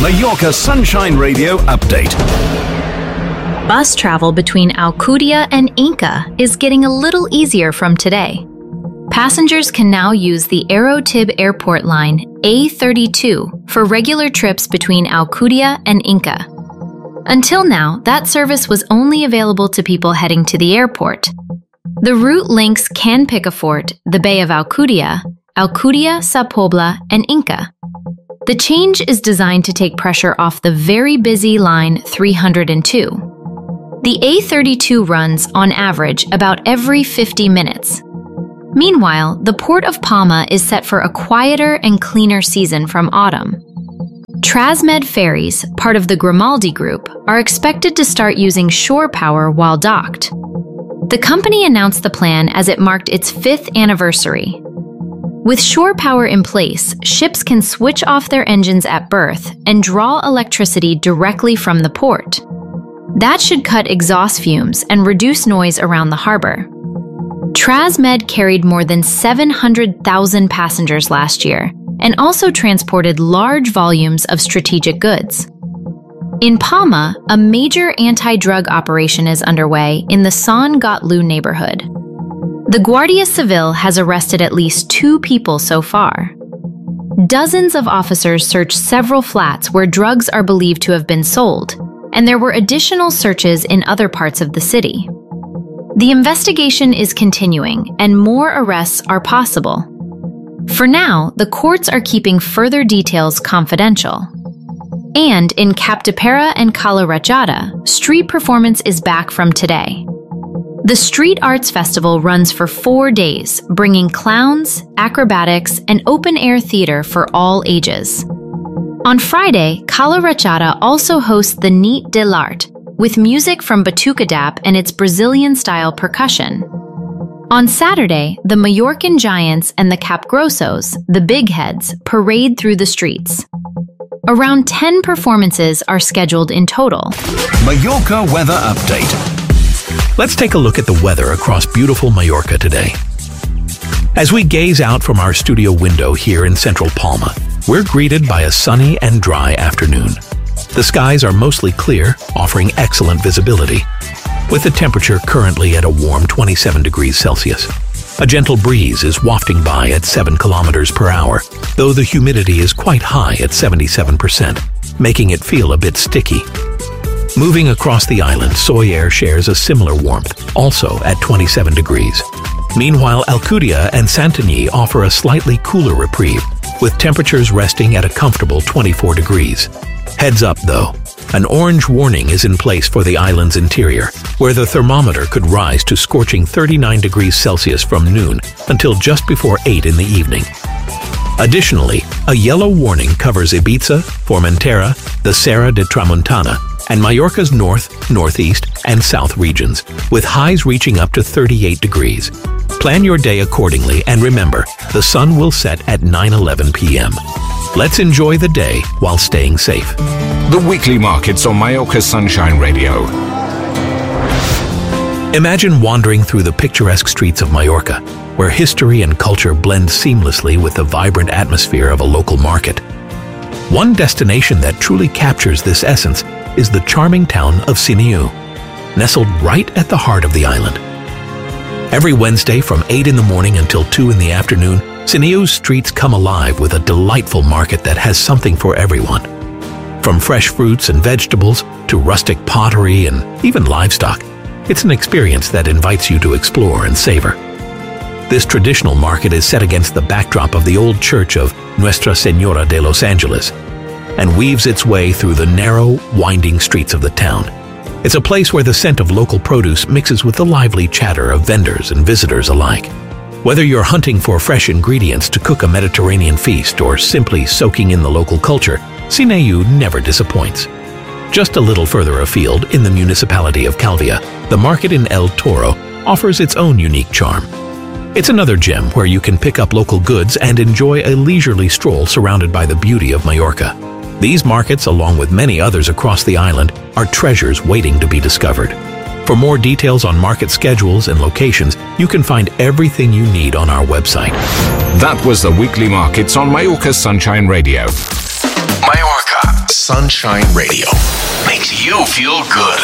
Mallorca Sunshine Radio update. Bus travel between Alcudia and Inca is getting a little easier from today. Passengers can now use the Aerotib Airport line A32 for regular trips between Alcudia and Inca. Until now, that service was only available to people heading to the airport. The route links Can Picafort, the Bay of Alcudia, Alcudia, Sa Pobla, and Inca. The change is designed to take pressure off the very busy line 302. The A32 runs, on average, about every 50 minutes. Meanwhile, the Port of Palma is set for a quieter and cleaner season from autumn. Trasmed ferries, part of the Grimaldi Group, are expected to start using shore power while docked. The company announced the plan as it marked its 5th anniversary. With shore power in place, ships can switch off their engines at berth and draw electricity directly from the port. That should cut exhaust fumes and reduce noise around the harbor. Trasmed carried more than 700,000 passengers last year and also transported large volumes of strategic goods. In Palma, a major anti-drug operation is underway in the San Gotlu neighborhood. The Guardia Civil has arrested at least 2 people so far. Dozens of officers searched several flats where drugs are believed to have been sold, and there were additional searches in other parts of the city. The investigation is continuing, and more arrests are possible. For now, the courts are keeping further details confidential. And in Capdepera and Cala Ratjada, street performance is back from today. The Street Arts Festival runs for 4 days, bringing clowns, acrobatics, and open-air theater for all ages. On Friday, Cala Ratjada also hosts the Nit de l'Art, with music from Batucadap and its Brazilian-style percussion. On Saturday, the Mallorcan Giants and the Capgrossos, the Big Heads, parade through the streets. Around 10 performances are scheduled in total. Mallorca weather update. Let's take a look at the weather across beautiful Mallorca today. As we gaze out from our studio window here in central Palma, we're greeted by a sunny and dry afternoon. The skies are mostly clear, offering excellent visibility, with the temperature currently at a warm 27 degrees Celsius. A gentle breeze is wafting by at 7 kilometers per hour, though the humidity is quite high at 77%, making it feel a bit sticky. Moving across the island, Soller shares a similar warmth, also at 27 degrees. Meanwhile, Alcudia and Santanyí offer a slightly cooler reprieve, with temperatures resting at a comfortable 24 degrees. Heads up, though. An orange warning is in place for the island's interior, where the thermometer could rise to scorching 39 degrees Celsius from noon until just before 8 in the evening. Additionally, a yellow warning covers Ibiza, Formentera, the Serra de Tramuntana, and Mallorca's north, northeast, and south regions, with highs reaching up to 38 degrees. Plan your day accordingly, and remember, the sun will set at 9:11 p.m. Let's enjoy the day while staying safe. The weekly markets on Mallorca Sunshine Radio. Imagine wandering through the picturesque streets of Mallorca, where history and culture blend seamlessly with the vibrant atmosphere of a local market. One destination that truly captures this essence is the charming town of Siniu, nestled right at the heart of the island. Every Wednesday from 8 in the morning until 2 in the afternoon, Siniu's streets come alive with a delightful market that has something for everyone. From fresh fruits and vegetables to rustic pottery and even livestock, it's an experience that invites you to explore and savor. This traditional market is set against the backdrop of the old church of Nuestra Señora de los Angeles and weaves its way through the narrow, winding streets of the town. It's a place where the scent of local produce mixes with the lively chatter of vendors and visitors alike. Whether you're hunting for fresh ingredients to cook a Mediterranean feast or simply soaking in the local culture, Siniu never disappoints. Just a little further afield, in the municipality of Calvia, the market in El Toro offers its own unique charm. It's another gem where you can pick up local goods and enjoy a leisurely stroll surrounded by the beauty of Mallorca. These markets, along with many others across the island, are treasures waiting to be discovered. For more details on market schedules and locations, you can find everything you need on our website. That was the weekly markets on Mallorca Sunshine Radio. Mallorca Sunshine Radio. Makes you feel good.